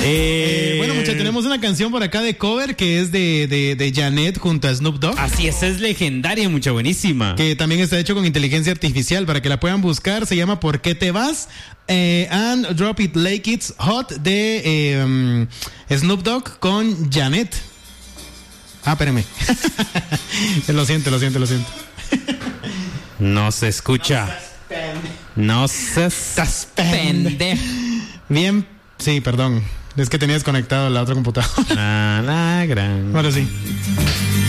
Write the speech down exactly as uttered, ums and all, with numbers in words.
Eh, bueno, muchachos, tenemos una canción por acá de cover que es de, de, de Janet junto a Snoop Dogg. Así es, es legendaria, mucha buenísima. Que también está hecho con inteligencia artificial para que la puedan buscar. Se llama ¿Por qué te vas? Eh, and Drop It Like It's Hot de eh, um, Snoop Dogg con Janet. Ah, espérame. Lo siento, lo siento, lo siento. No se escucha. No se suspende. Bien, sí, perdón. Es que tenía desconectado la otra computadora. La, la gran. Ahora sí.